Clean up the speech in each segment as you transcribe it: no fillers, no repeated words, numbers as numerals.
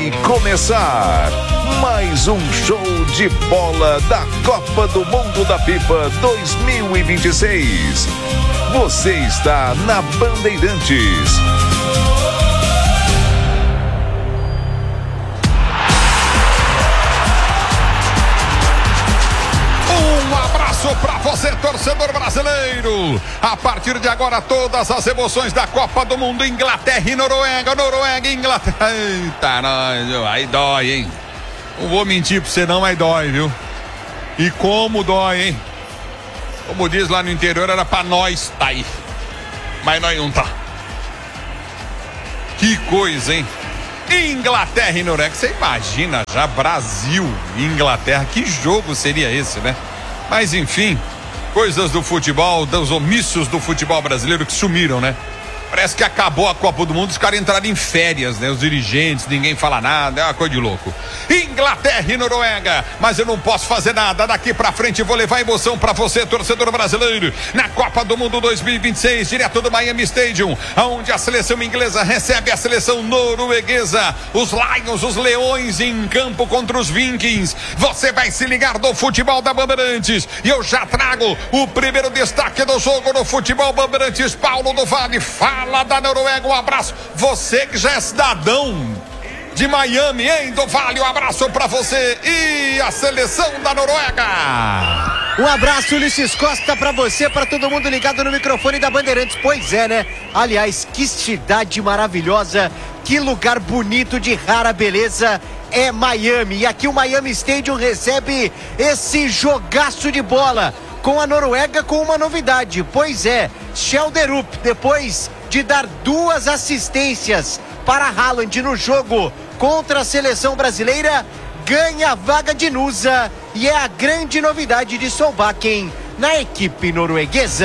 Vai começar mais um show de bola da Copa do Mundo da FIFA 2026. Você está na Bandeirantes. Pra você, torcedor brasileiro, a partir de agora todas as emoções da Copa do Mundo, Inglaterra e Noruega, Noruega e Inglaterra. Eita, nós, aí dói, hein? Não vou mentir pra você não, mas dói, viu? E como dói, hein? Como diz lá no interior, era pra nós tá aí, mas nós não tá. Que coisa, hein? Inglaterra e Noruega, você imagina já Brasil e Inglaterra, que jogo seria esse, né? Mas enfim, coisas do futebol, dos omissos do futebol brasileiro que sumiram, né? Parece que acabou a Copa do Mundo, os caras entraram em férias, né? Os dirigentes, ninguém fala nada, é uma coisa de louco. Inglaterra e Noruega, mas eu não posso fazer nada. Daqui pra frente vou levar emoção pra você, torcedor brasileiro, na Copa do Mundo 2026, direto do Miami Stadium, onde a seleção inglesa recebe a seleção norueguesa. Os Lions, os Leões em campo contra os Vikings. Você vai se ligar do futebol da Bandeirantes e eu já trago o primeiro destaque do jogo no futebol Bandeirantes. Paulo do Vale, fala da Noruega, um abraço. Você que já é cidadão de Miami, hein, do Vale, um abraço pra você e a seleção da Noruega. Um abraço, Ulisses Costa, pra você, pra todo mundo ligado no microfone da Bandeirantes. Pois é, né? Aliás, que cidade maravilhosa, que lugar bonito de rara beleza é Miami. E aqui o Miami Stadium recebe esse jogaço de bola com a Noruega, com uma novidade. Pois é, Skjelderup, depois de dar 2 assistências para Haaland no jogo contra a seleção brasileira, ganha a vaga de Nusa e é a grande novidade de Solbakken na equipe norueguesa.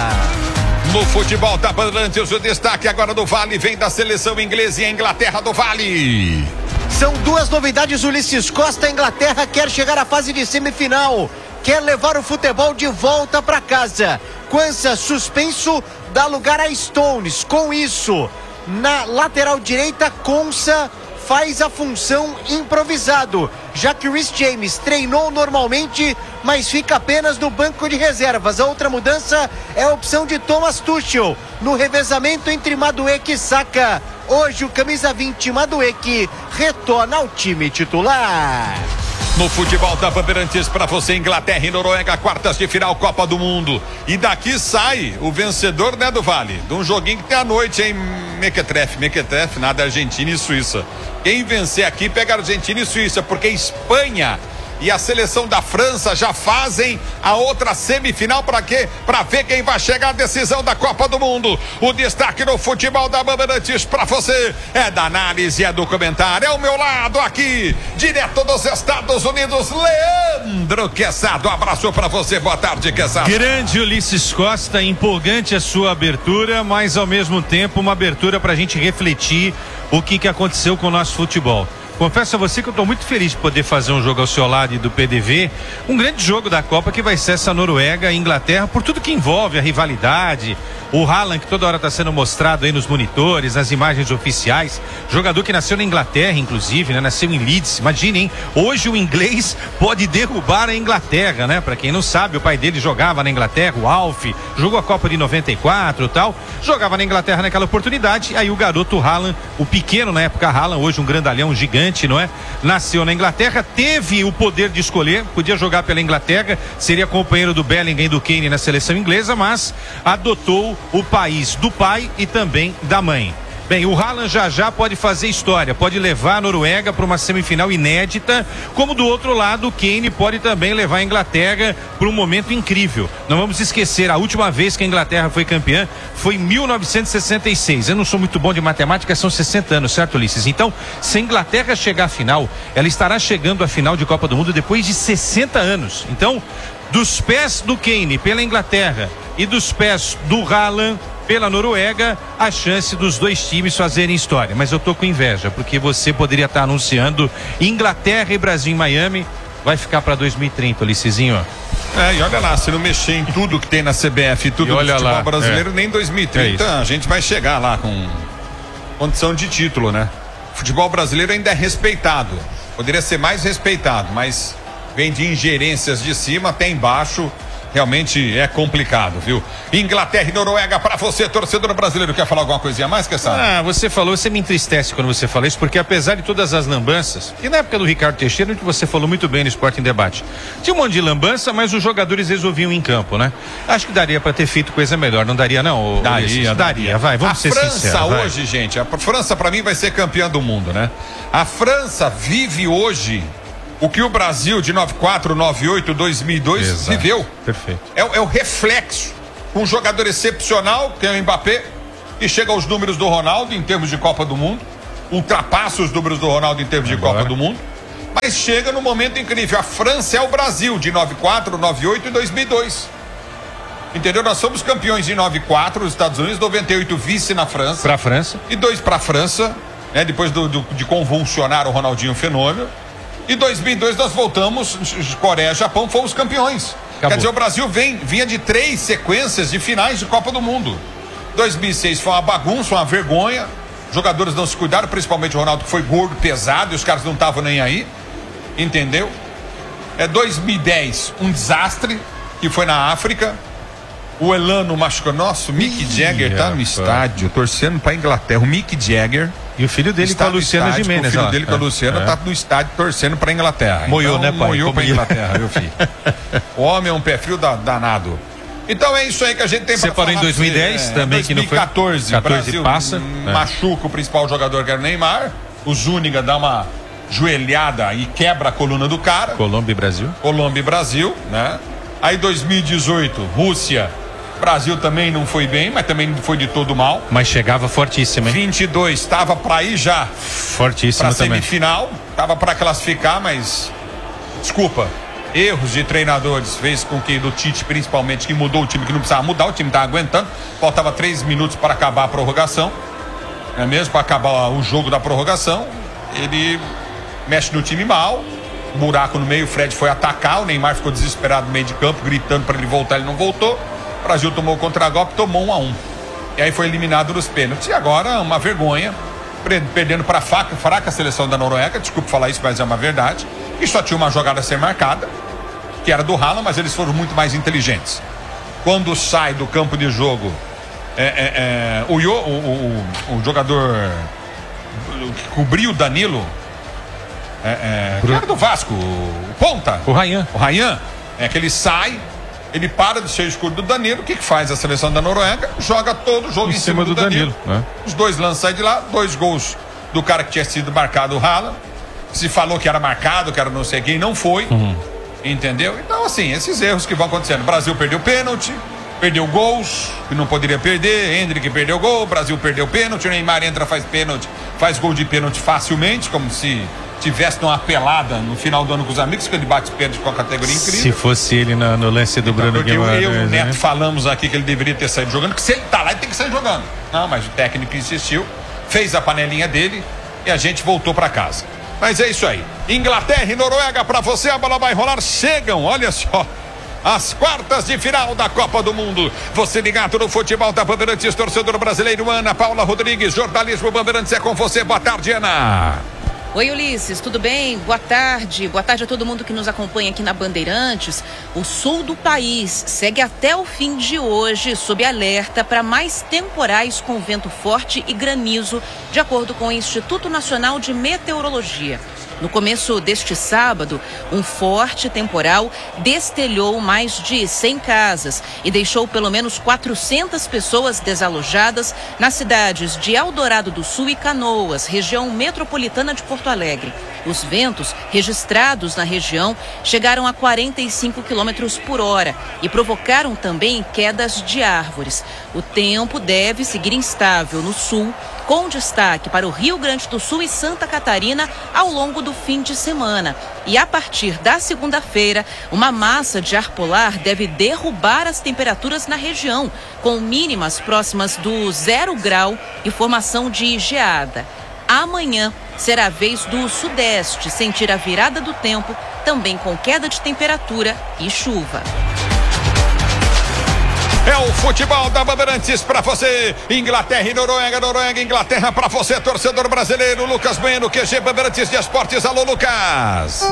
No futebol da Bandeirantes, o destaque agora do Vale vem da seleção inglesa e a Inglaterra do Vale. São 2 novidades, Ulisses Costa. A Inglaterra quer chegar à fase de semifinal, quer levar o futebol de volta para casa. Quansah suspenso dá lugar a Stones. Com isso, na lateral direita, Quansah faz a função improvisado, já que Reece James treinou normalmente, mas fica apenas no banco de reservas. A outra mudança é a opção de Thomas Tuchel no revezamento entre Madueke e Saka. Hoje o camisa 20 Madueke retorna ao time titular. No futebol da Bandeirantes para você, Inglaterra e Noruega, quartas de final Copa do Mundo. E daqui sai o vencedor, né, do Vale? De um joguinho que tem à noite, hein? Mequetrefe, nada, Argentina e Suíça. Quem vencer aqui pega Argentina e Suíça, porque Espanha e a seleção da França já fazem a outra semifinal. Para quê? Para ver quem vai chegar à decisão da Copa do Mundo. O destaque no futebol da Bandeirantes para você é da análise, é do comentário, é o meu lado aqui, direto dos Estados Unidos, Leandro Quezado. Um abraço para você, boa tarde, Quezado. Grande Ulisses Costa, empolgante a sua abertura, mas ao mesmo tempo uma abertura para a gente refletir o que aconteceu com o nosso futebol. Confesso a você que eu estou muito feliz de poder fazer um jogo ao seu lado e do PDV, um grande jogo da Copa que vai ser essa Noruega e Inglaterra, por tudo que envolve a rivalidade, o Haaland que toda hora está sendo mostrado aí nos monitores, nas imagens oficiais, jogador que nasceu na Inglaterra inclusive, né? Nasceu em Leeds, imagine, hein? Hoje o inglês pode derrubar a Inglaterra, né? Para quem não sabe, o pai dele jogava na Inglaterra, o Alf, jogou a Copa de 94 e tal, jogava na Inglaterra naquela oportunidade, aí o garoto Haaland, o pequeno na época Haaland, hoje um grandalhão gigante, não é? Nasceu na Inglaterra, teve o poder de escolher, podia jogar pela Inglaterra, seria companheiro do Bellingham e do Kane na seleção inglesa, mas adotou o país do pai e também da mãe. Bem, o Haaland já pode fazer história, pode levar a Noruega para uma semifinal inédita, como do outro lado o Kane pode também levar a Inglaterra para um momento incrível. Não vamos esquecer, a última vez que a Inglaterra foi campeã foi em 1966. Eu não sou muito bom de matemática, são 60 anos, certo, Ulisses? Então, se a Inglaterra chegar à final, ela estará chegando à final de Copa do Mundo depois de 60 anos. Então, dos pés do Kane pela Inglaterra e dos pés do Haaland pela Noruega, a chance dos dois times fazerem história. Mas eu tô com inveja, porque você poderia estar anunciando Inglaterra e Brasil em Miami. Vai ficar para 2030, Ulissezinho. E olha lá, se não mexer em tudo que tem na CBF e tudo do futebol lá, brasileiro, nem 2030 a gente vai chegar lá com condição de título, né? O futebol brasileiro ainda é respeitado. Poderia ser mais respeitado, mas vem de ingerências de cima até embaixo. Realmente é complicado, viu? Inglaterra e Noruega pra você, torcedor brasileiro. Quer falar alguma coisinha a mais, Kessler? Você me entristece quando você fala isso, porque apesar de todas as lambanças, e na época do Ricardo Teixeira, que você falou muito bem no Esporte em Debate, tinha um monte de lambança, mas os jogadores resolviam em campo, né? Acho que daria pra ter feito coisa melhor, não daria não? Daria, vai, vamos ser sinceros. A França hoje, gente, a França pra mim vai ser campeã do mundo, né? A França vive hoje o que o Brasil de 94, 98, 2002 Exato. viveu. Perfeito. É o reflexo. Um jogador excepcional, que é o Mbappé, que chega aos números do Ronaldo em termos de Copa do Mundo, ultrapassa os números do Ronaldo em termos de Copa do Mundo, mas chega no momento incrível. A França é o Brasil de 94, 98 e 2002. Entendeu? Nós somos campeões de 94, os Estados Unidos, 98 vice na França. Pra França. E 2 pra França, né? Depois de convulsionar o Ronaldinho fenômeno. E 2002 nós voltamos, Coreia, Japão, fomos campeões. Acabou. Quer dizer, o Brasil vinha de 3 sequências de finais de Copa do Mundo. 2006 foi uma bagunça, uma vergonha. Jogadores não se cuidaram, principalmente o Ronaldo, que foi gordo, pesado, e os caras não estavam nem aí. Entendeu? 2010, um desastre, que foi na África. O Elano machucou. Nossa, o Mick Jagger tá no estádio, torcendo pra Inglaterra. O Mick Jagger. E o filho dele com a Luciana Gimenez. O filho dele com a Luciana tá no estádio torcendo pra Inglaterra. Moiou, então, né, pai? Moiou pra Inglaterra, viu, filho? O homem é um pé frio danado. Então é isso aí que a gente tem pra falar. Você parou em 2010 também, 2014, que não foi? 2014, Brasil passa. machuca o principal jogador, que era o Neymar. O Zúñiga dá uma joelhada e quebra a coluna do cara. Colômbia e Brasil, né? Aí 2018, Rússia. Brasil também não foi bem, mas também não foi de todo mal. Mas chegava fortíssimo, hein? 22 estava para ir já. Fortíssimo pra também. Semifinal, estava para classificar, mas desculpa, erros de treinadores fez com que do Tite, principalmente, que mudou o time, que não precisava mudar, o time estava aguentando. Faltava 3 minutos para acabar a prorrogação, não é mesmo? Para acabar o jogo da prorrogação, ele mexe no time mal. Buraco no meio, o Fred foi atacar, o Neymar ficou desesperado no meio de campo, gritando para ele voltar, ele não voltou. O Brasil tomou o contra-golpe, tomou 1-1. E aí foi eliminado nos pênaltis. E agora, uma vergonha, perdendo para a fraca seleção da Noruega. Desculpe falar isso, mas é uma verdade. E só tinha uma jogada a ser marcada, que era do Haaland, mas eles foram muito mais inteligentes. Quando sai do campo de jogo, o jogador que cobriu o Danilo, que era do Vasco, o ponta. O Ryan, que ele sai. Ele para de ser o escudo do Danilo. O que faz a seleção da Noruega? Joga todo o jogo em cima do Danilo. Né? Os dois lançam saem de lá, 2 gols do cara que tinha sido marcado, o Haaland. Se falou que era marcado, que era não sei quem, não foi. Entendeu? Então, assim, esses erros que vão acontecendo. O Brasil perdeu pênalti, perdeu gols, que não poderia perder. Hendrick perdeu gol, o Brasil perdeu pênalti. O Neymar entra, faz pênalti, faz gol de pênalti facilmente, como se tivesse uma pelada no final do ano com os amigos, que ele bate pênalti com a categoria incrível. Se fosse ele no lance do Bruno Guimarães. Eu e o Neto falamos aqui que ele deveria ter saído jogando, que se ele tá lá, ele tem que sair jogando. Não, mas o técnico insistiu, fez a panelinha dele e a gente voltou para casa. Mas é isso aí. Inglaterra e Noruega pra você, a bola vai rolar. Chegam, olha só, as quartas de final da Copa do Mundo. Você ligado no futebol da Bandeirantes, torcedor brasileiro. Ana Paula Rodrigues, jornalismo Bandeirantes é com você. Boa tarde, Ana. Oi, Ulisses, tudo bem? Boa tarde a todo mundo que nos acompanha aqui na Bandeirantes. O sul do país segue até o fim de hoje sob alerta para mais temporais com vento forte e granizo, de acordo com o Instituto Nacional de Meteorologia. No começo deste sábado, um forte temporal destelhou mais de 100 casas e deixou pelo menos 400 pessoas desalojadas nas cidades de Eldorado do Sul e Canoas, região metropolitana de Porto Alegre. Os ventos registrados na região chegaram a 45 km por hora e provocaram também quedas de árvores. O tempo deve seguir instável no sul, com destaque para o Rio Grande do Sul e Santa Catarina ao longo do fim de semana. E a partir da segunda-feira, uma massa de ar polar deve derrubar as temperaturas na região, com mínimas próximas do 0 grau e formação de geada. Amanhã será a vez do sudeste sentir a virada do tempo, também com queda de temperatura e chuva. É o futebol da Bandeirantes pra você. Inglaterra e Noruega, Noruega e Inglaterra pra você, torcedor brasileiro. Lucas Bueno, QG Bandeirantes de Esportes. Alô, Lucas.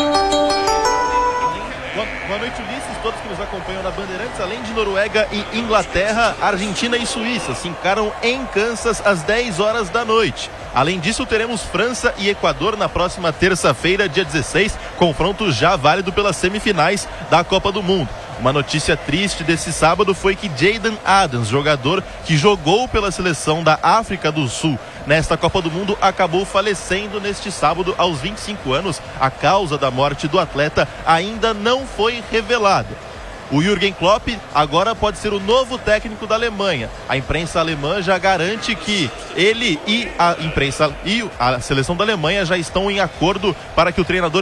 Boa noite, Ulisses, todos que nos acompanham na Bandeirantes. Além de Noruega e Inglaterra, Argentina e Suíça se encaram em Kansas às 10 horas da noite. Além disso, teremos França e Equador na próxima terça-feira, dia 16, confronto já válido pelas semifinais da Copa do Mundo. Uma notícia triste desse sábado foi que Jayden Adams, jogador que jogou pela seleção da África do Sul nesta Copa do Mundo, acabou falecendo neste sábado aos 25 anos. A causa da morte do atleta ainda não foi revelada. O Jürgen Klopp agora pode ser o novo técnico da Alemanha. A imprensa alemã já garante que ele e a imprensa e a seleção da Alemanha já estão em acordo para que o treinador